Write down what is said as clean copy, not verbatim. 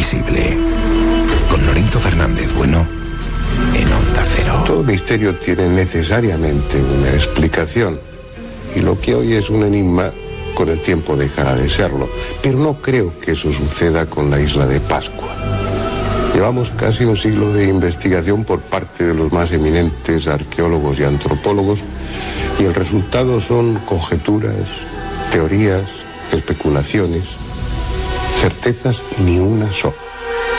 invisible. Con Lorenzo Fernández Bueno en Onda Cero. Todo misterio tiene necesariamente una explicación. Y lo que hoy es un enigma, con el tiempo dejará de serlo. Pero no creo que eso suceda con la isla de Pascua. Llevamos casi un siglo de investigación por parte de los más eminentes arqueólogos y antropólogos, y el resultado son conjeturas, teorías, especulaciones, certezas ni una sola.